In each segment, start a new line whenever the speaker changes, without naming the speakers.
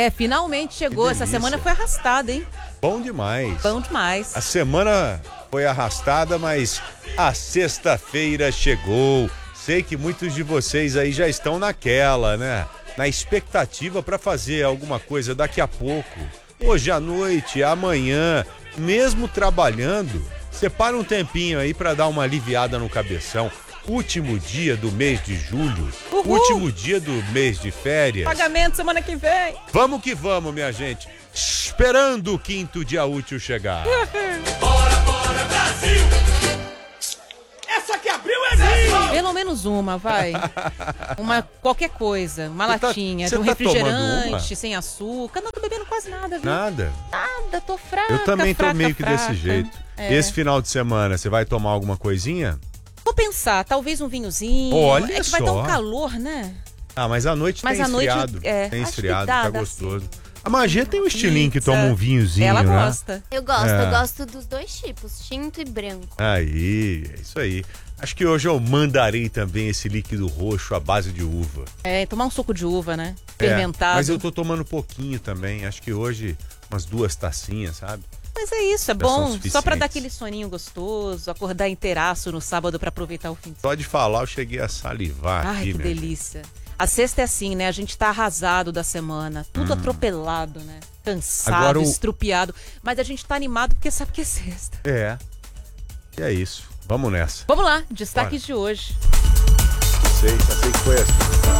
Finalmente chegou. Essa semana foi arrastada, hein?
Bom demais.
Bom demais.
A semana foi arrastada, mas a sexta-feira chegou. Sei que muitos de vocês aí já estão naquela, né? Na expectativa para fazer alguma coisa daqui a pouco. Hoje à noite, amanhã, mesmo trabalhando, separa um tempinho aí para dar uma aliviada no cabeção. Último dia do mês de julho,
Uhul.
Último dia do mês de férias.
Pagamento semana que vem.
Vamos que vamos, minha gente. Esperando o quinto dia útil chegar.
Bora, Brasil! Essa que abriu é minha!
Pelo menos uma, vai. qualquer coisa, uma latinha de um
você tá tomando
refrigerante
uma?
sem açúcar. Não tô bebendo quase nada, viu?
Nada.
Nada, tô fraca.
Eu também tô
fraca,
meio que desse
fraca.
jeito.
É.
Esse final de semana, você vai tomar alguma coisinha?
Vou pensar, talvez um vinhozinho.
Olha
é que vai dar
só.
um calor, né?
Ah, mas à noite
Mas
tem
à noite,
esfriado. Tem
acho que
esfriado,
dá
gostoso. A Magia tem um estilinho que
Pizza.
toma um vinhozinho,
Ela
né?
gosta.
Eu gosto dos dois tipos, tinto e branco.
Aí, é isso aí. Acho que hoje eu mandarei também esse líquido roxo à base de uva.
Tomar um suco de uva, né? Fermentado.
Mas eu tô tomando pouquinho também. Acho que hoje umas 2 tacinhas, sabe?
Mas é isso, é
Já são
bom. Só
suficientes.
pra dar aquele soninho gostoso, acordar inteiraço no sábado pra aproveitar o fim de semana.
Só de falar eu cheguei a salivar
Ai,
aqui,
que
né?
delícia. A sexta é assim, né? A gente tá arrasado da semana. Tudo atropelado, né? Cansado,
Agora
estrupiado. Mas a gente tá animado porque sabe que é sexta.
É. E é isso. Vamos nessa.
Vamos lá, destaques de hoje.
Já sei que foi assim.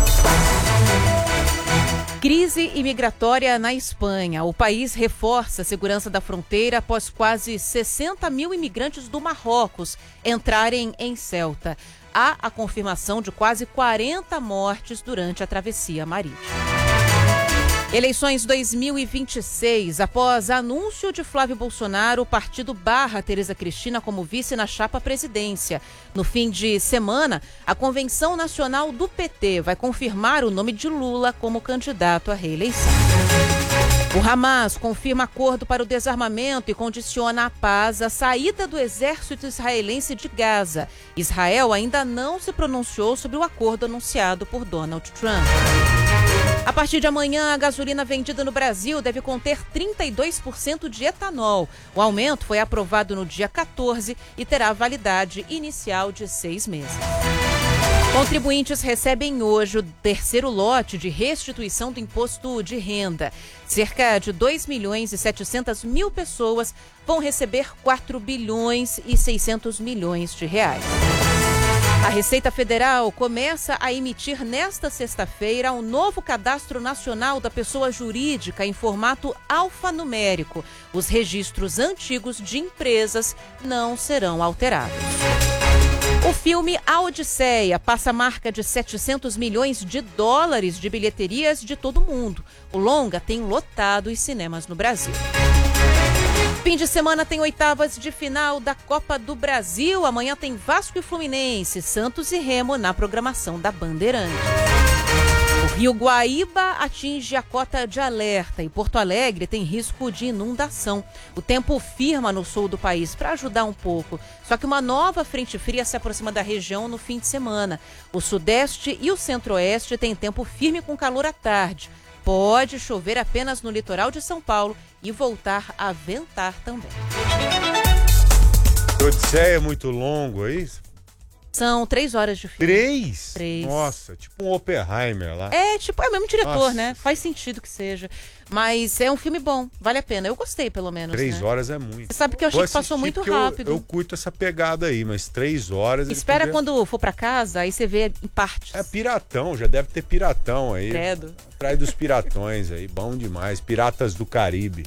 Crise imigratória na Espanha. O país reforça a segurança da fronteira após quase 60 mil imigrantes do Marrocos entrarem em Ceuta. Há a confirmação de quase 40 mortes durante a travessia marítima. Eleições 2026. Após anúncio de Flávio Bolsonaro, o partido barra Tereza Cristina como vice na chapa à presidência. No fim de semana, a Convenção Nacional do PT vai confirmar o nome de Lula como candidato à reeleição. O Hamas confirma acordo para o desarmamento e condiciona a paz à saída do exército israelense de Gaza. Israel ainda não se pronunciou sobre o acordo anunciado por Donald Trump. A partir de amanhã, a gasolina vendida no Brasil deve conter 32% de etanol. O aumento foi aprovado no dia 14 e terá validade inicial de 6 meses. Contribuintes recebem hoje o terceiro lote de restituição do imposto de renda. Cerca de 2.700.000 pessoas vão receber 4 bilhões e 600 milhões de reais. A Receita Federal começa a emitir nesta sexta-feira um novo Cadastro Nacional da Pessoa Jurídica em formato alfanumérico. Os registros antigos de empresas não serão alterados. O filme A Odisseia passa a marca de 700 milhões de dólares de bilheterias de todo o mundo. O longa tem lotado os cinemas no Brasil. Fim de semana tem oitavas de final da Copa do Brasil. Amanhã tem Vasco e Fluminense, Santos e Remo na programação da Bandeirantes. O Rio Guaíba atinge a cota de alerta e Porto Alegre tem risco de inundação. O tempo firma no sul do país para ajudar um pouco. Só que uma nova frente fria se aproxima da região no fim de semana. O sudeste e o centro-oeste têm tempo firme com calor à tarde. Pode chover apenas no litoral de São Paulo e voltar a ventar também.
Odisseia é muito longo, é isso?
São 3 horas de filme.
3?
3.
Nossa, tipo um Oppenheimer lá.
É o mesmo diretor,
Nossa.
né? Faz sentido que seja. Mas é um filme bom, vale a pena. Eu gostei, pelo menos.
3
né?
horas é muito.
Você sabe que eu achei
Vou
que passou
assistir
muito
porque
rápido.
Eu curto essa pegada aí, mas 3 horas... ele
Espera
podia-
quando for pra casa, aí você vê em partes.
É piratão, já deve ter piratão aí.
Credo.
Atrás dos piratões aí, bom demais. Piratas do Caribe.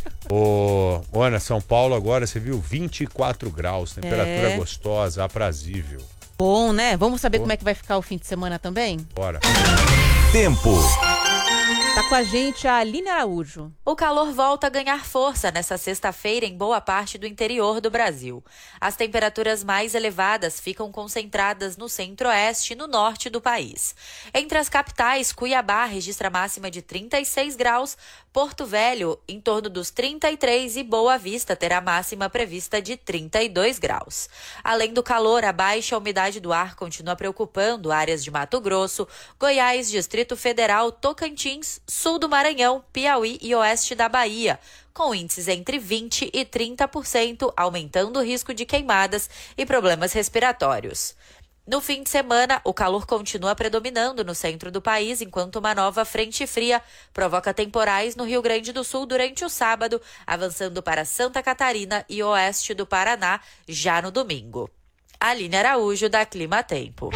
Ô, Ana, São Paulo agora, você viu, 24 graus, temperatura gostosa, aprazível.
Bom, né? Vamos saber como é que vai ficar o fim de semana também?
Bora.
Tempo.
Tá com a gente a Aline Araújo.
O calor volta a ganhar força nesta sexta-feira em boa parte do interior do Brasil. As temperaturas mais elevadas ficam concentradas no centro-oeste e no norte do país. Entre as capitais, Cuiabá registra máxima de 36 graus, Porto Velho em torno dos 33 e Boa Vista terá máxima prevista de 32 graus. Além do calor, a baixa umidade do ar continua preocupando áreas de Mato Grosso, Goiás, Distrito Federal, Tocantins, sul do Maranhão, Piauí e oeste da Bahia, com índices entre 20% e 30%, aumentando o risco de queimadas e problemas respiratórios. No fim de semana, o calor continua predominando no centro do país, enquanto uma nova frente fria provoca temporais no Rio Grande do Sul durante o sábado, avançando para Santa Catarina e oeste do Paraná já no domingo. Aline Araújo, da Clima Tempo.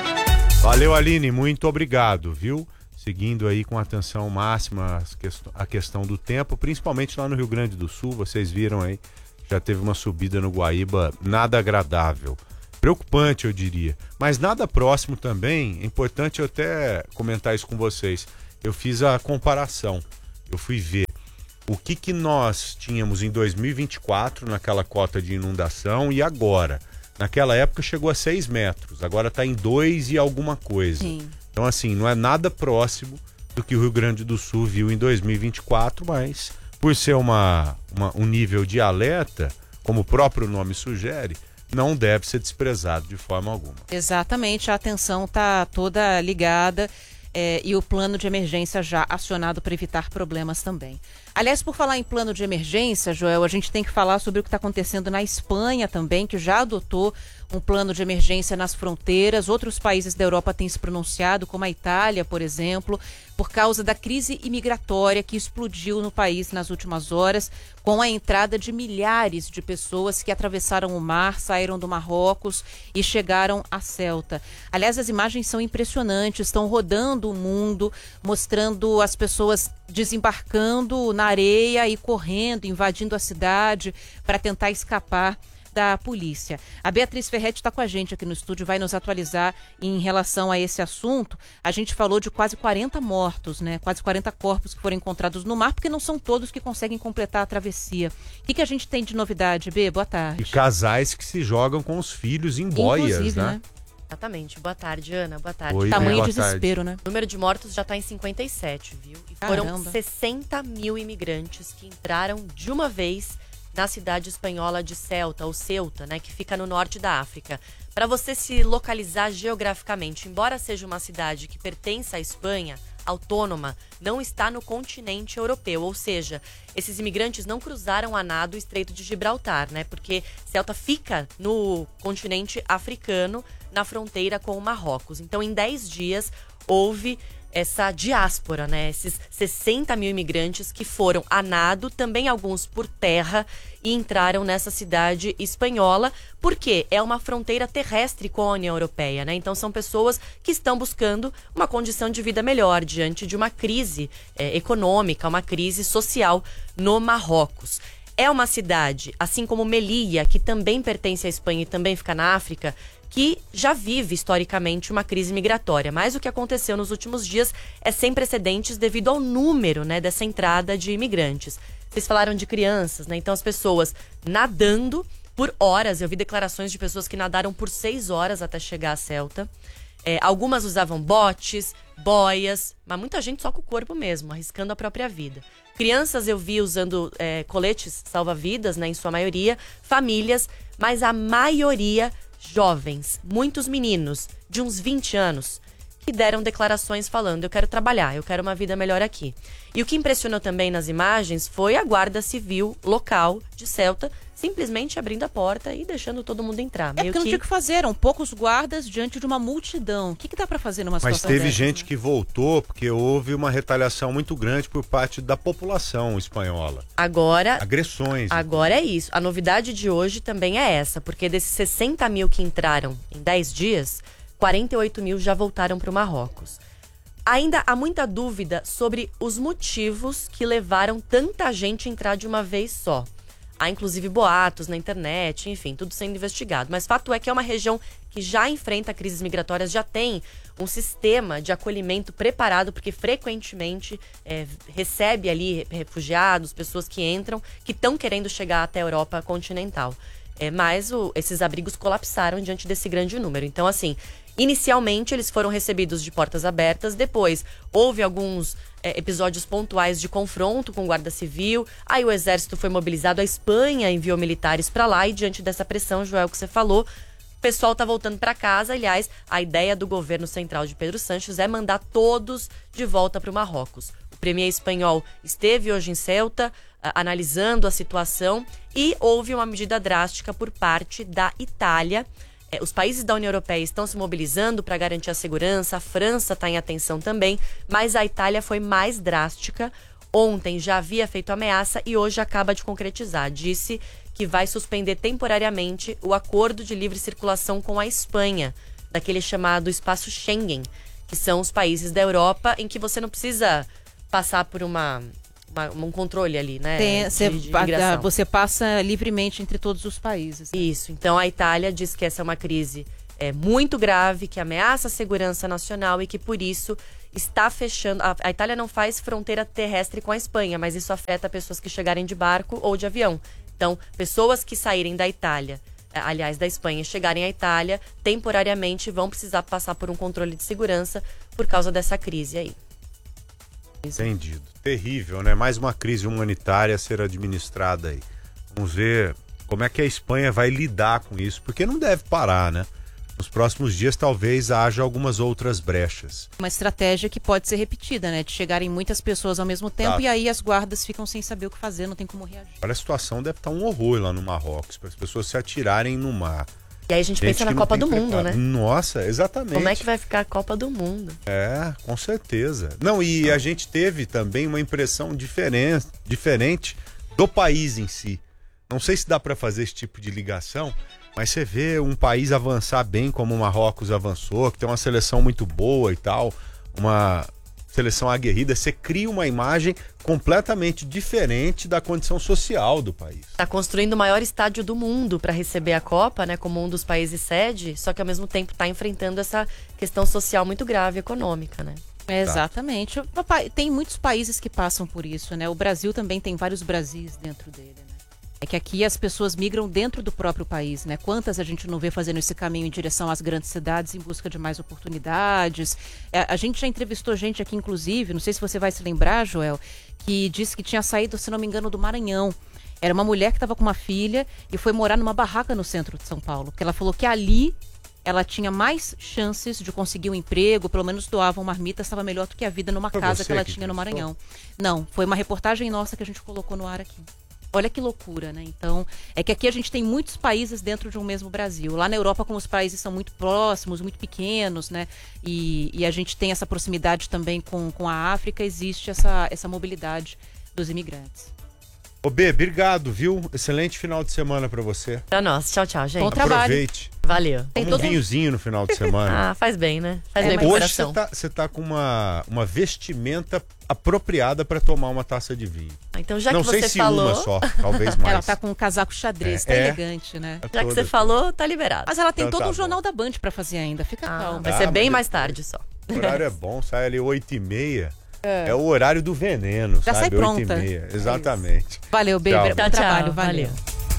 Valeu, Aline, muito obrigado, viu? Seguindo aí com atenção máxima a questão do tempo, principalmente lá no Rio Grande do Sul, vocês viram aí, já teve uma subida no Guaíba nada agradável. Preocupante, eu diria, mas nada próximo também. É importante eu até comentar isso com vocês. Eu fiz a comparação, eu fui ver o que nós tínhamos em 2024 naquela cota de inundação e agora. Naquela época chegou a 6 metros, agora está em 2 e alguma coisa.
Sim.
Então assim, não é nada próximo do que o Rio Grande do Sul viu em 2024, mas por ser um nível de alerta, como o próprio nome sugere, não deve ser desprezado de forma alguma.
Exatamente, a atenção está toda ligada e o plano de emergência já acionado para evitar problemas também. Aliás, por falar em plano de emergência, Joel, a gente tem que falar sobre o que está acontecendo na Espanha também, que já adotou um plano de emergência nas fronteiras. Outros países da Europa têm se pronunciado, como a Itália, por exemplo, por causa da crise imigratória que explodiu no país nas últimas horas, com a entrada de milhares de pessoas que atravessaram o mar, saíram do Marrocos e chegaram a Ceuta. Aliás, as imagens são impressionantes, estão rodando o mundo, mostrando as pessoas desembarcando na areia e correndo, invadindo a cidade para tentar escapar da polícia. A Beatriz Ferretti está com a gente aqui no estúdio, vai nos atualizar em relação a esse assunto. A gente falou de quase 40 mortos, né? Quase 40 corpos que foram encontrados no mar, porque não são todos que conseguem completar a travessia. O que a gente tem de novidade, Bê? Boa tarde.
E casais que se jogam com os filhos em boias,
inclusive, né?
Exatamente. Boa tarde, Ana. Boa tarde.
Oi,
Tamanho
boa
desespero,
tarde.
né?
O número de mortos já está em 57, viu? E foram 60 mil imigrantes que entraram de uma vez na cidade espanhola de Ceuta, ou Ceuta, né, que fica no norte da África. Para você se localizar geograficamente, embora seja uma cidade que pertence à Espanha, autônoma, não está no continente europeu, ou seja, esses imigrantes não cruzaram a nado o Estreito de Gibraltar, né, porque Ceuta fica no continente africano, na fronteira com o Marrocos. Então, em 10 dias, houve essa diáspora, né? Esses 60 mil imigrantes que foram a nado, também alguns por terra, e entraram nessa cidade espanhola, porque é uma fronteira terrestre com a União Europeia, né? Então são pessoas que estão buscando uma condição de vida melhor diante de uma crise econômica, uma crise social no Marrocos. É uma cidade, assim como Melilla, que também pertence à Espanha e também fica na África, que já vive historicamente uma crise migratória. Mas o que aconteceu nos últimos dias é sem precedentes devido ao número, né, dessa entrada de imigrantes. Vocês falaram de crianças, né? Então as pessoas nadando por horas. Eu vi declarações de pessoas que nadaram por 6 horas até chegar a Ceuta. Algumas usavam botes, boias, mas muita gente só com o corpo mesmo, arriscando a própria vida. Crianças eu vi usando coletes salva-vidas, né, em sua maioria, famílias, mas a maioria jovens, muitos meninos de uns 20 anos, que deram declarações falando: eu quero trabalhar, eu quero uma vida melhor aqui. E o que impressionou também nas imagens foi a Guarda Civil local de Ceuta simplesmente abrindo a porta e deixando todo mundo entrar.
Porque não tinha o que fazer, eram poucos guardas diante de uma multidão. O que dá pra fazer numa situação
Mas teve
dessas,
gente
né?
que voltou porque houve uma retaliação muito grande por parte da população espanhola.
Agora,
agressões.
Agora é isso. A novidade de hoje também é essa, porque desses 60 mil que entraram em 10 dias, 48 mil já voltaram para o Marrocos. Ainda há muita dúvida sobre os motivos que levaram tanta gente a entrar de uma vez só. Há inclusive boatos na internet, enfim, tudo sendo investigado. Mas fato é que é uma região que já enfrenta crises migratórias, já tem um sistema de acolhimento preparado, porque frequentemente recebe ali refugiados, pessoas que entram, que estão querendo chegar até a Europa continental. Mas esses abrigos colapsaram diante desse grande número. Então, assim, inicialmente eles foram recebidos de portas abertas, depois houve alguns episódios pontuais de confronto com Guarda Civil, aí o exército foi mobilizado, a Espanha enviou militares para lá e diante dessa pressão, Joel, que você falou, pessoal tá voltando para casa. Aliás, a ideia do governo central de Pedro Sánchez é mandar todos de volta para o Marrocos. O premier espanhol esteve hoje em Ceuta, analisando a situação, e houve uma medida drástica por parte da Itália. Os países da União Europeia estão se mobilizando para garantir a segurança, a França está em atenção também, mas a Itália foi mais drástica. Ontem já havia feito ameaça e hoje acaba de concretizar. Disse que vai suspender temporariamente o acordo de livre circulação com a Espanha, daquele chamado espaço Schengen, que são os países da Europa em que você não precisa passar por um controle ali, né?
Você passa livremente entre todos os países. Né?
Isso. Então a Itália diz que essa é uma crise muito grave, que ameaça a segurança nacional e que por isso está fechando. A Itália não faz fronteira terrestre com a Espanha, mas isso afeta pessoas que chegarem de barco ou de avião. Então, pessoas que saírem da Itália, aliás, da Espanha, chegarem à Itália, temporariamente vão precisar passar por um controle de segurança por causa dessa crise aí.
Entendido. Terrível, né? Mais uma crise humanitária a ser administrada aí. Vamos ver como é que a Espanha vai lidar com isso, porque não deve parar, né? Nos próximos dias talvez haja algumas outras brechas.
Uma estratégia que pode ser repetida, né? De chegarem muitas pessoas ao mesmo tempo e aí as guardas ficam sem saber o que fazer, não tem como reagir.
Olha, a situação deve estar um horror lá no Marrocos, para as pessoas se atirarem no mar.
E aí a gente pensa na Copa do Mundo, né?
Nossa, exatamente.
Como é que vai ficar a Copa do Mundo?
Com certeza. Não, e a gente teve também uma impressão diferente do país em si. Não sei se dá para fazer esse tipo de ligação, mas você vê um país avançar bem como o Marrocos avançou, que tem uma seleção muito boa e tal, uma seleção aguerrida, você cria uma imagem completamente diferente da condição social do país.
Está construindo o maior estádio do mundo para receber a Copa, né, como um dos países sede, só que ao mesmo tempo está enfrentando essa questão social muito grave, econômica, né?
Exatamente. Tem muitos países que passam por isso, né? O Brasil também tem vários Brasis dentro dele, né? É que aqui as pessoas migram dentro do próprio país, né? Quantas a gente não vê fazendo esse caminho em direção às grandes cidades em busca de mais oportunidades. A gente já entrevistou gente aqui, inclusive, não sei se você vai se lembrar, Joel, que disse que tinha saído, se não me engano, do Maranhão. Era uma mulher que estava com uma filha e foi morar numa barraca no centro de São Paulo. Porque ela falou que ali ela tinha mais chances de conseguir um emprego, pelo menos doavam marmitas, estava melhor do que a vida numa casa que ela tinha no Maranhão. Não, foi uma reportagem nossa que a gente colocou no ar aqui. Olha que loucura, né? Então, é que aqui a gente tem muitos países dentro de um mesmo Brasil. Lá na Europa, como os países são muito próximos, muito pequenos, né? E a gente tem essa proximidade também com a África, existe essa mobilidade dos imigrantes.
Ô B, obrigado, viu? Excelente final de semana pra você.
Pra nós. Tchau, tchau, gente.
Bom trabalho.
Aproveite.
Valeu.
Tem um vinhozinho no final de semana.
Faz bem, né? Faz bem pro
hoje
coração.
você tá com uma vestimenta apropriada pra tomar uma taça de vinho.
Então, já
não
que você
sei se
falou...
uma só, talvez mais.
Ela tá com um casaco xadrez, tá elegante, né?
Já que você falou, tá liberado.
Mas ela tem
então,
todo um Jornal da Band pra fazer ainda, fica calma.
Vai ser bem mais tarde só.
O horário é bom, sai ali 8h30. É o horário do veneno,
já
sabe?
Sai pronta.
8h30, exatamente.
Valeu, Bê. Bom trabalho, valeu.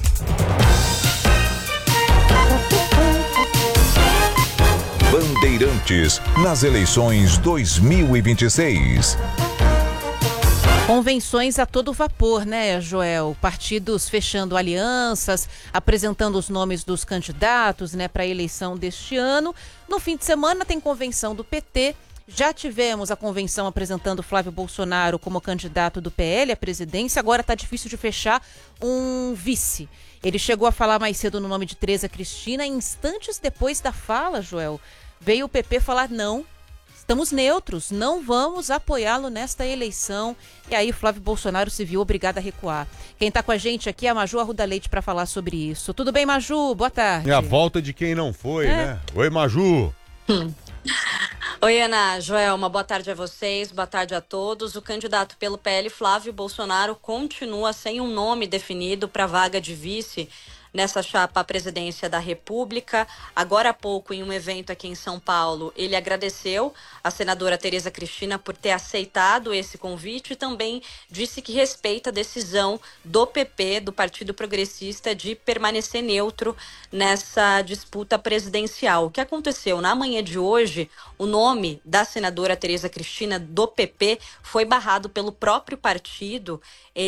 Bandeirantes nas eleições 2026.
Convenções a todo vapor, né, Joel? Partidos fechando alianças, apresentando os nomes dos candidatos, né, para a eleição deste ano. No fim de semana tem convenção do PT. Já tivemos a convenção apresentando Flávio Bolsonaro como candidato do PL à presidência. Agora está difícil de fechar um vice. Ele chegou a falar mais cedo no nome de Tereza Cristina. Instantes depois da fala, Joel, veio o PP falar não. Estamos neutros, não vamos apoiá-lo nesta eleição. E aí Flávio Bolsonaro se viu obrigado a recuar. Quem está com a gente aqui é a Maju Arruda Leite para falar sobre isso. Tudo bem, Maju? Boa tarde.
É a volta de quem não foi, né? Oi, Maju.
Oi, Ana, Joel, uma boa tarde a vocês, boa tarde a todos. O candidato pelo PL, Flávio Bolsonaro, continua sem um nome definido para a vaga de vice nessa chapa à presidência da República. Agora há pouco, em um evento aqui em São Paulo, ele agradeceu a senadora Tereza Cristina por ter aceitado esse convite e também disse que respeita a decisão do PP, do Partido Progressista, de permanecer neutro nessa disputa presidencial. O que aconteceu? Na manhã de hoje, o nome da senadora Tereza Cristina do PP foi barrado pelo próprio partido. Eles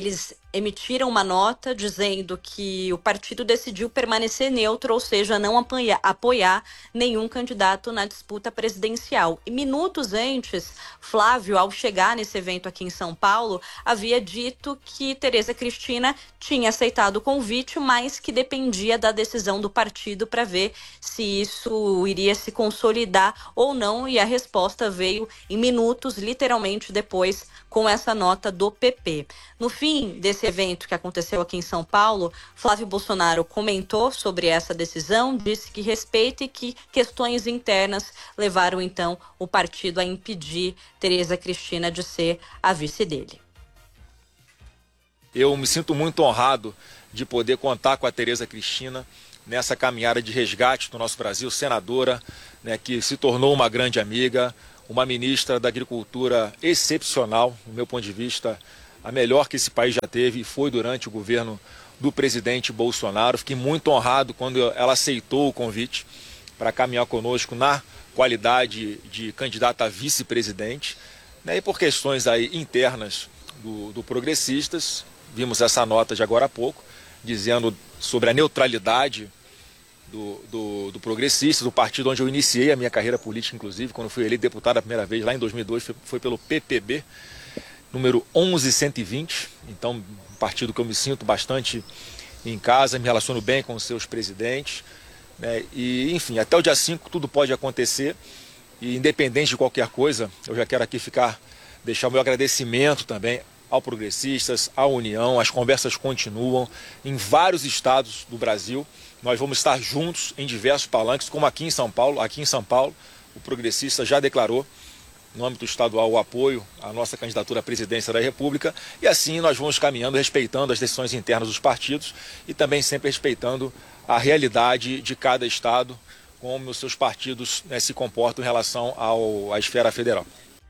emitiram uma nota dizendo que o partido decidiu permanecer neutro, ou seja, não apoiar nenhum candidato na disputa presidencial. E minutos antes, Flávio, ao chegar nesse evento aqui em São Paulo, havia dito que Tereza Cristina tinha aceitado o convite, mas que dependia da decisão do partido para ver se isso iria se consolidar ou não, e a resposta veio em minutos, literalmente depois, com essa nota do PP. No fim desse evento que aconteceu aqui em São Paulo, Flávio Bolsonaro comentou sobre essa decisão, disse que respeita e que questões internas levaram então o partido a impedir Tereza Cristina de ser a vice dele.
Eu me sinto muito honrado de poder contar com a Tereza Cristina nessa caminhada de resgate do nosso Brasil, senadora, né, que se tornou uma grande amiga, uma ministra da Agricultura excepcional, do meu ponto de vista, a melhor que esse país já teve, e foi durante o governo do presidente Bolsonaro. Fiquei muito honrado quando ela aceitou o convite para caminhar conosco na qualidade de candidata a vice-presidente, né, e por questões aí internas do Progressistas, vimos essa nota de agora há pouco, dizendo sobre a neutralidade do Progressistas, do partido onde eu iniciei a minha carreira política, inclusive, quando fui eleito deputado a primeira vez, lá em 2002, foi pelo PPB, número 11120, então um partido que eu me sinto bastante em casa, me relaciono bem com os seus presidentes, né? E enfim, até o dia 5 tudo pode acontecer, e independente de qualquer coisa, eu já quero aqui deixar o meu agradecimento também ao Progressistas, à União. As conversas continuam em vários estados do Brasil. Nós vamos estar juntos em diversos palanques, como aqui em São Paulo. Aqui em São Paulo, o Progressista já declarou, no âmbito estadual, o apoio à nossa candidatura à presidência da República. E assim nós vamos caminhando, respeitando as decisões internas dos partidos e também sempre respeitando a realidade de cada estado, como os seus partidos, né, se comportam em relação à esfera federal.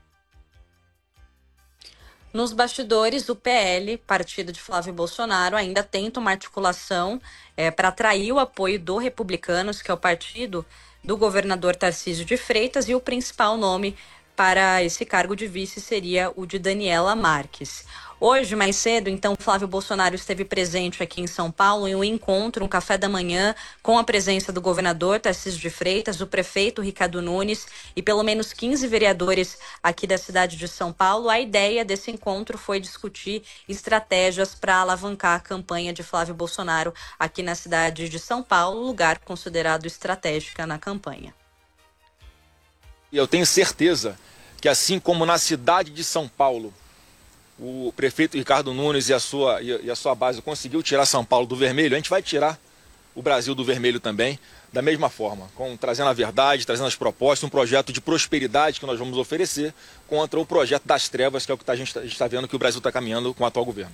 Nos bastidores, o PL, partido de Flávio Bolsonaro, ainda tenta uma articulação para atrair o apoio do Republicanos, que é o partido do governador Tarcísio de Freitas, e o principal nome para esse cargo de vice seria o de Daniela Marques. Hoje, mais cedo, então, Flávio Bolsonaro esteve presente aqui em São Paulo em um encontro, um café da manhã, com a presença do governador Tarcísio de Freitas, do prefeito Ricardo Nunes e pelo menos 15 vereadores aqui da cidade de São Paulo. A ideia desse encontro foi discutir estratégias para alavancar a campanha de Flávio Bolsonaro aqui na cidade de São Paulo, lugar considerado estratégica na campanha.
E eu tenho certeza que, assim como na cidade de São Paulo, o prefeito Ricardo Nunes e a sua base conseguiu tirar São Paulo do vermelho, a gente vai tirar o Brasil do vermelho também, da mesma forma, trazendo a verdade, trazendo as propostas, um projeto de prosperidade que nós vamos oferecer contra o projeto das trevas, que é o que a gente está vendo que o Brasil está caminhando com o atual governo.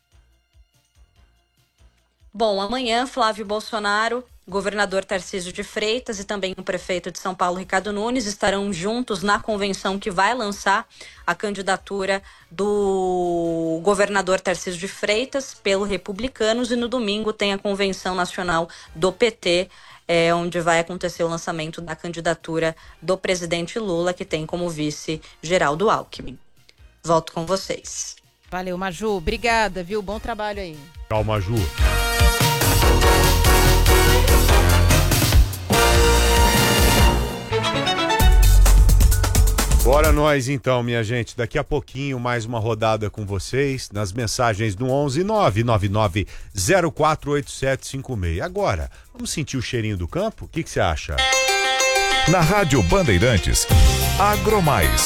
Bom, amanhã Flávio Bolsonaro, governador Tarcísio de Freitas e também o prefeito de São Paulo, Ricardo Nunes, estarão juntos na convenção que vai lançar a candidatura do governador Tarcísio de Freitas pelo Republicanos, e no domingo tem a convenção nacional do PT, onde vai acontecer o lançamento da candidatura do presidente Lula, que tem como vice Geraldo Alckmin. Volto com vocês.
Valeu, Maju. Obrigada, viu? Bom trabalho aí.
Tchau, Maju. Bora nós então, minha gente. Daqui a pouquinho mais uma rodada com vocês nas mensagens do 11 999 048756. Agora, vamos sentir o cheirinho do campo? O que você acha?
Na Rádio Bandeirantes, Agromais.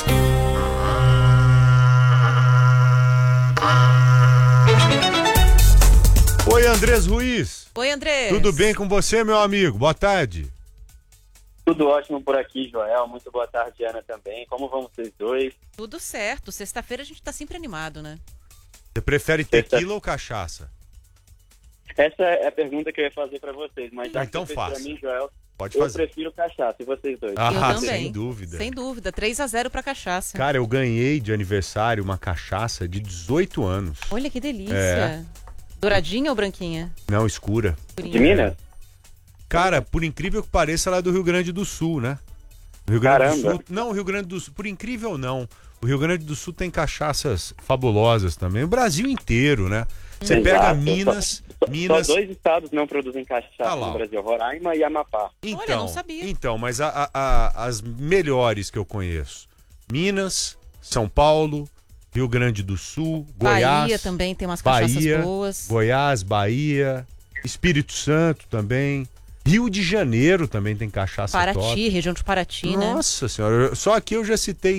Oi, Andrés Ruiz.
Oi, Andrés.
Tudo bem com você, meu amigo? Boa tarde.
Tudo ótimo por aqui, Joel. Muito boa tarde, Ana, também. Como vão vocês dois?
Tudo certo. Sexta-feira a gente tá sempre animado, né?
Você prefere tequila ou cachaça?
Essa é a pergunta que eu ia fazer pra vocês, mas já
então
que
faça.
Pra mim, Joel,
pode
eu
fazer.
prefiro cachaça, e vocês dois?
Eu também.
Sem dúvida.
Sem dúvida. 3-0 pra cachaça.
Cara, eu ganhei de aniversário uma cachaça de 18 anos.
Olha que delícia. Douradinha ou branquinha?
Não, escura.
De Minas?
Cara, por incrível que pareça, ela é do Rio Grande do Sul, né? O Rio Grande do
Caramba.
Sul, não, o Rio Grande do Sul, por incrível não, o Rio Grande do Sul tem cachaças fabulosas também, o Brasil inteiro, né? Você pega Minas,
Só 2 estados não produzem cachaça
lá,
no Brasil, Roraima e Amapá.
Olha, não sabia.
Então, mas as melhores que eu conheço, Minas, São Paulo, Rio Grande do Sul, Goiás.
Bahia também tem umas cachaças boas.
Goiás, Bahia, Espírito Santo também. Rio de Janeiro também tem cachaça
Paraty,
top.
região de Paraty, né?
Nossa senhora, só aqui eu já citei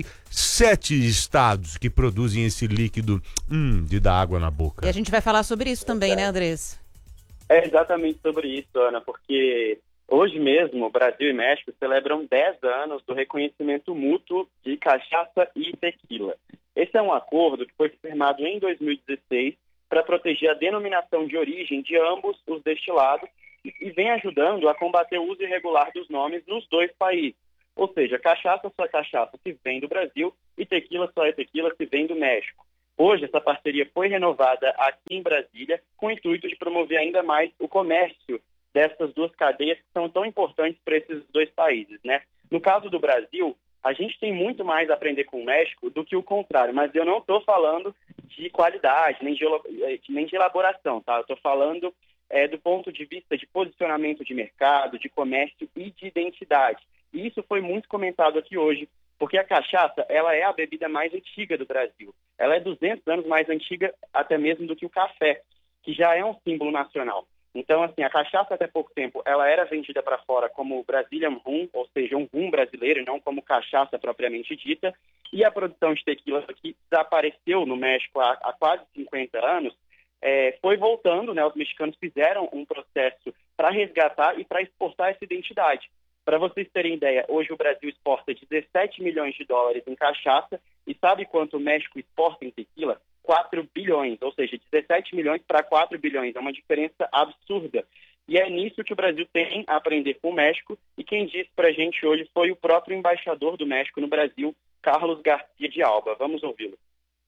7 estados que produzem esse líquido de dar água na boca.
E a gente vai falar sobre isso também, né, Andressa?
É exatamente sobre isso, Ana, porque hoje mesmo Brasil e México celebram 10 anos do reconhecimento mútuo de cachaça e tequila. Esse é um acordo que foi firmado em 2016 para proteger a denominação de origem de ambos os destilados e vem ajudando a combater o uso irregular dos nomes nos 2 países. Ou seja, cachaça só é cachaça se vem do Brasil e tequila só é tequila se vem do México. Hoje, essa parceria foi renovada aqui em Brasília com o intuito de promover ainda mais o comércio dessas 2 cadeias que são tão importantes para esses 2 países, né? No caso do Brasil, a gente tem muito mais a aprender com o México do que o contrário, mas eu não estou falando de qualidade, nem de elaboração, tá? Eu estou falando do ponto de vista de posicionamento de mercado, de comércio e de identidade. E isso foi muito comentado aqui hoje, porque a cachaça, ela é a bebida mais antiga do Brasil. Ela é 200 anos mais antiga até mesmo do que o café, que já é um símbolo nacional. Então, assim, a cachaça até pouco tempo, ela era vendida para fora como Brazilian Rum, ou seja, um rum brasileiro, não como cachaça propriamente dita. E a produção de tequila que desapareceu no México há quase 50 anos, foi voltando, né? Os mexicanos fizeram um processo para resgatar e para exportar essa identidade. Para vocês terem ideia, hoje o Brasil exporta 17 milhões de dólares em cachaça e sabe quanto o México exporta em tequila? 4 bilhões, ou seja, 17 milhões para 4 bilhões. É uma diferença absurda. E é nisso que o Brasil tem a aprender com o México. E quem disse para a gente hoje foi o próprio embaixador do México no Brasil, Carlos Garcia de Alba. Vamos ouvi-lo.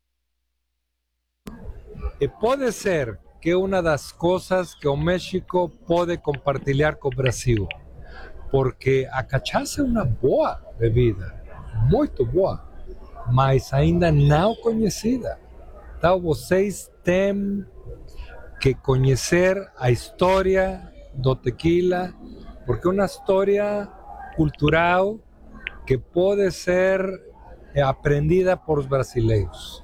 E pode ser que uma das coisas que o México pode compartilhar com o Brasil, porque a cachaça é uma boa bebida, muito boa, mas ainda não conhecida. Então vocês têm que conhecer a história do tequila, porque é uma história cultural que pode ser aprendida por os brasileiros.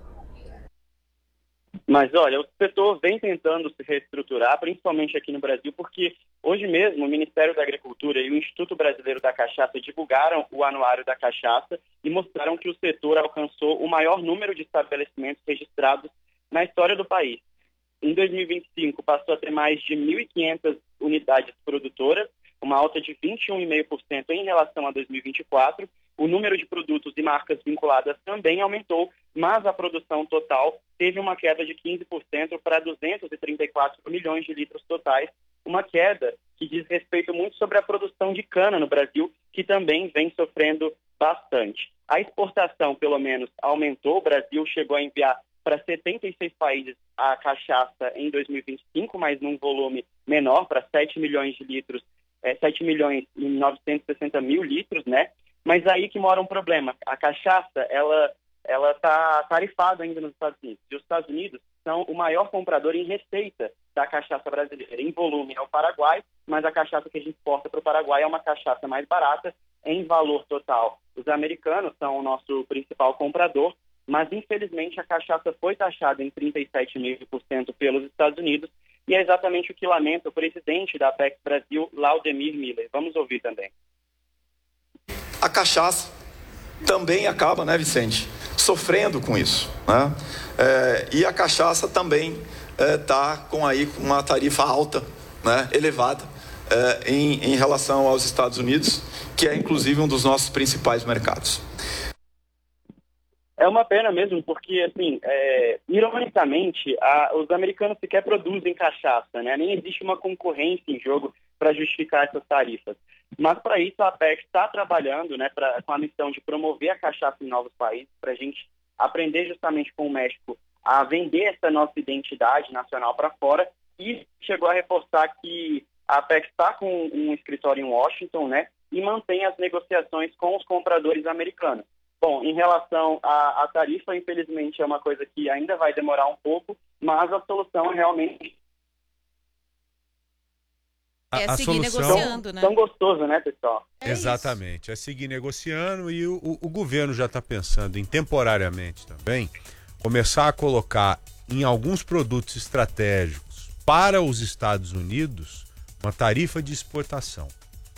Mas, olha, o setor vem tentando se reestruturar, principalmente aqui no Brasil, porque hoje mesmo o Ministério da Agricultura e o Instituto Brasileiro da Cachaça divulgaram o Anuário da Cachaça e mostraram que o setor alcançou o maior número de estabelecimentos registrados na história do país. Em 2025, passou a ter mais de 1.500 unidades produtoras, uma alta de 21,5% em relação a 2024. O número de produtos e marcas vinculadas também aumentou, mas a produção total teve uma queda de 15% para 234 milhões de litros totais, uma queda que diz respeito muito sobre a produção de cana no Brasil, que também vem sofrendo bastante. A exportação, pelo menos, aumentou. O Brasil chegou a enviar para 76 países a cachaça em 2025, mas num volume menor, para 7 milhões de litros, 7 milhões e 960 mil litros, né? Mas aí que mora um problema. A cachaça, ela está tarifada ainda nos Estados Unidos. E os Estados Unidos são o maior comprador em receita da cachaça brasileira. Em volume é o Paraguai, mas a cachaça que a gente exporta para o Paraguai é uma cachaça mais barata. Em valor total, os americanos são o nosso principal comprador, mas infelizmente a cachaça foi taxada em 37,5% pelos Estados Unidos e é exatamente o que lamenta o presidente da Apex Brasil, Laudemir Miller. Vamos ouvir também.
A cachaça também acaba, né, Vicente, sofrendo com isso, né? E a cachaça também está com uma tarifa alta, né, elevada, em relação aos Estados Unidos, que é inclusive um dos nossos principais mercados.
É uma pena mesmo, porque, assim, ironicamente, os americanos sequer produzem cachaça, né? Nem existe uma concorrência em jogo para justificar essas tarifas. Mas, para isso, a Apex está trabalhando, né, com a missão de promover a cachaça em novos países, para a gente aprender justamente com o México a vender essa nossa identidade nacional para fora, e chegou a reforçar que a Apex está com um escritório em Washington, né, e mantém as negociações com os compradores americanos. Bom, em relação à tarifa, infelizmente é uma coisa que ainda vai demorar um pouco, mas a solução é realmente...
É seguir negociando, né?
Tão gostoso, né, pessoal?
Exatamente, é seguir negociando e o governo já está pensando em, temporariamente também, começar a colocar em alguns produtos estratégicos para os Estados Unidos uma tarifa de exportação.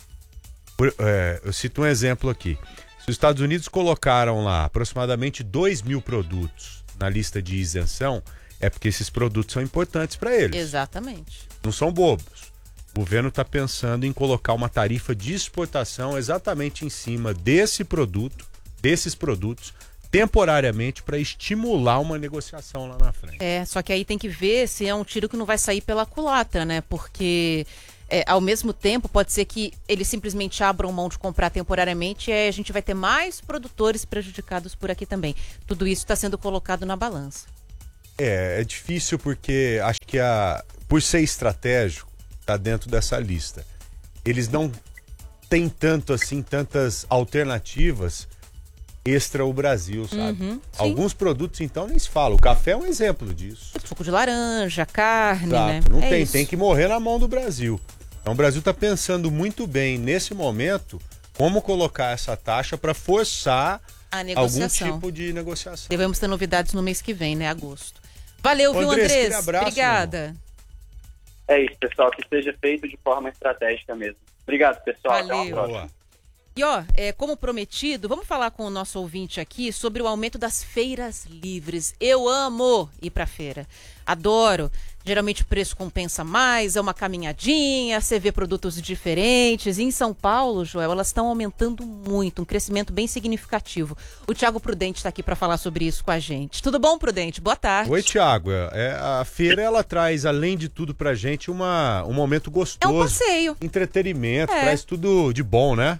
Eu cito um exemplo aqui. Se os Estados Unidos colocaram lá aproximadamente 2.000 produtos na lista de isenção, é porque esses produtos são importantes para eles.
Exatamente.
Não são bobos. O governo está pensando em colocar uma tarifa de exportação exatamente em cima desses produtos, temporariamente, para estimular uma negociação lá na frente.
Só que aí tem que ver se é um tiro que não vai sair pela culatra, né? Porque, ao mesmo tempo, pode ser que eles simplesmente abram mão de comprar temporariamente e aí a gente vai ter mais produtores prejudicados por aqui também. Tudo isso está sendo colocado na balança.
É difícil porque acho que por ser estratégico, está dentro dessa lista. Eles não têm tantas alternativas extra o Brasil, sabe? Alguns produtos, então, nem se fala. O café é um exemplo disso.
Suco de laranja, carne,
Exato.
né?
Não tem que morrer na mão do Brasil. Então o Brasil está pensando muito bem, nesse momento, como colocar essa taxa para forçar algum tipo de negociação.
Devemos ter novidades no mês que vem, né? Agosto. Valeu, viu,
Andrés?
Abraço, obrigada.
É isso, pessoal, que seja feito de forma estratégica mesmo. Obrigado, pessoal.
Valeu.
Até uma próxima.
E como prometido, vamos falar com o nosso ouvinte aqui sobre o aumento das feiras livres. Eu amo ir pra feira. Adoro. Geralmente o preço compensa mais, é uma caminhadinha, você vê produtos diferentes. E em São Paulo, Joel, elas estão aumentando muito, um crescimento bem significativo. O Thiago Prudente está aqui para falar sobre isso com a gente. Tudo bom, Prudente? Boa tarde.
Oi, Thiago. A feira, ela traz, além de tudo pra gente, um momento gostoso.
É um passeio.
Entretenimento, traz tudo de bom, né?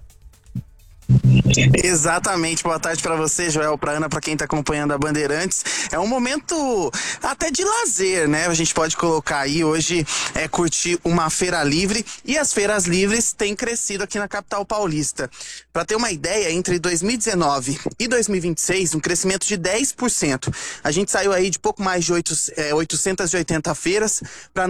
Exatamente, boa tarde para você, Joel, para Ana, para quem tá acompanhando a Bandeirantes. É um momento até de lazer, né? A gente pode colocar aí hoje, curtir uma feira livre, e as feiras livres têm crescido aqui na capital paulista. Para ter uma ideia, entre 2019 e 2026, um crescimento de 10%. A gente saiu aí de pouco mais de 880 feiras para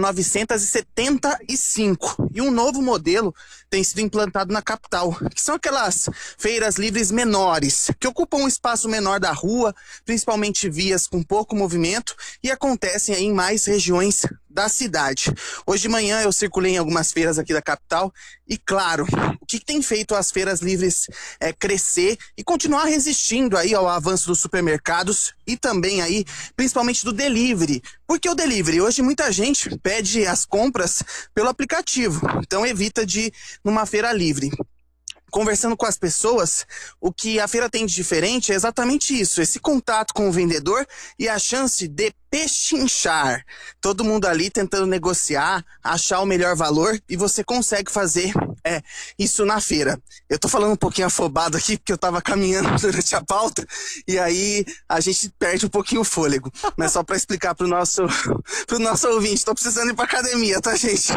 975. E um novo modelo tem sido implantado na capital, que são aquelas feiras livres menores, que ocupam um espaço menor da rua, principalmente vias com pouco movimento, e acontecem aí em mais regiões da cidade. Hoje de manhã eu circulei em algumas feiras aqui da capital e, claro, o que tem feito as feiras livres crescer e continuar resistindo aí ao avanço dos supermercados e também aí, principalmente do delivery. Porque o delivery, hoje muita gente pede as compras pelo aplicativo, então evita de ir numa feira livre. Conversando com as pessoas, o que a feira tem de diferente é exatamente isso, esse contato com o vendedor e a chance de pechinchar. Todo mundo ali tentando negociar, achar o melhor valor, e você consegue fazer isso na feira. Eu tô falando um pouquinho afobado aqui, porque eu tava caminhando durante a pauta, e aí a gente perde um pouquinho o fôlego. Mas só para explicar pro nosso ouvinte, tô precisando ir pra academia, tá, gente?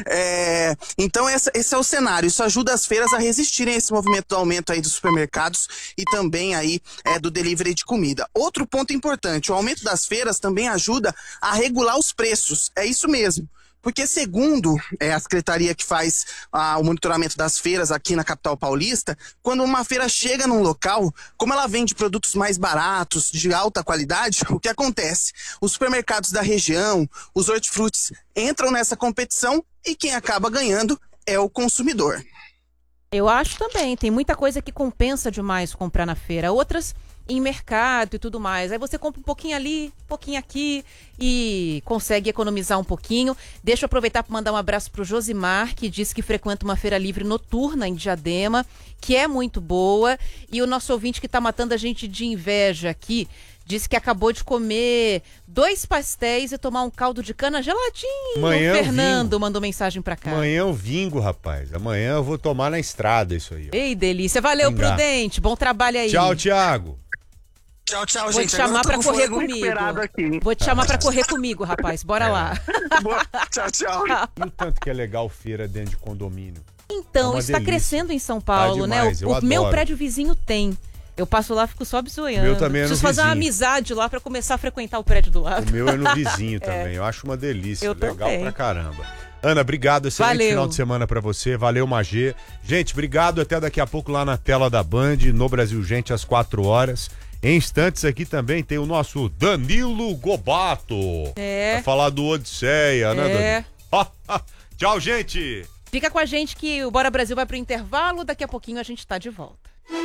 Então esse é o cenário, isso ajuda as feiras a resistirem a esse movimento do aumento aí dos supermercados e também aí do delivery de comida. Outro ponto importante, o aumento das feiras também ajuda a regular os preços, é isso mesmo. Porque segundo a secretaria que faz o monitoramento das feiras aqui na capital paulista, quando uma feira chega num local, como ela vende produtos mais baratos, de alta qualidade, o que acontece? Os supermercados da região, os hortifrutis entram nessa competição e quem acaba ganhando é o consumidor.
Eu acho também, tem muita coisa que compensa demais comprar na feira, outras em mercado e tudo mais. Aí você compra um pouquinho ali, um pouquinho aqui e consegue economizar um pouquinho. Deixa eu aproveitar para mandar um abraço pro Josimar, que disse que frequenta uma feira livre noturna em Diadema, que é muito boa. E o nosso ouvinte que tá matando a gente de inveja aqui, disse que acabou de comer 2 pastéis e tomar um caldo de cana geladinho.
Amanhã
o Fernando mandou mensagem pra cá.
Amanhã eu vingo, rapaz. Amanhã eu vou tomar na estrada isso aí. Ó.
Ei, delícia. Valeu, Prudente. Bom trabalho aí.
Tchau, Thiago.
Tchau, gente.
Vou te chamar pra correr comigo. Vou te chamar pra correr comigo, rapaz. Bora lá.
Tchau.
E o tanto que é legal feira dentro de condomínio.
Então, está crescendo em São Paulo, né? O meu prédio vizinho tem. Eu passo lá, fico só bisoiando.
O meu também é no
Preciso fazer uma amizade lá pra começar a frequentar o prédio do lado.
O meu é no vizinho também. Eu acho uma delícia. Legal
também.
Pra caramba. Ana, obrigado. Excelente final de semana pra você. Valeu, Magê. Gente, obrigado. Até daqui a pouco lá na tela da Band, no Brasil Gente, às 4 horas. Em instantes aqui também tem o nosso Danilo Gobato. Pra falar do Odisseia, né, Danilo? Tchau, gente.
Fica com a gente que o Bora Brasil vai pro intervalo. Daqui a pouquinho a gente tá de volta.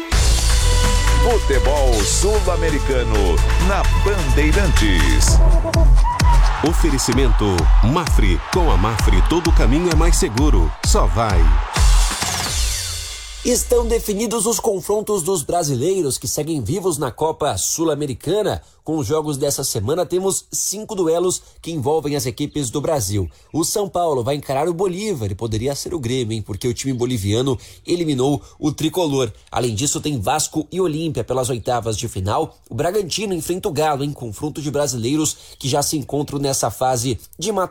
Futebol Sul-Americano na Bandeirantes.
Oferecimento Mafre. Com a Mafre todo caminho é mais seguro. Só vai.
Estão definidos os confrontos dos brasileiros que seguem vivos na Copa Sul-Americana. Com os jogos dessa semana, temos 5 duelos que envolvem as equipes do Brasil. O São Paulo vai encarar o Bolívar e poderia ser o Grêmio, hein? Porque o time boliviano eliminou o tricolor. Além disso, tem Vasco e Olímpia pelas oitavas de final. O Bragantino enfrenta o Galo em confronto de brasileiros que já se encontram nessa fase de mata.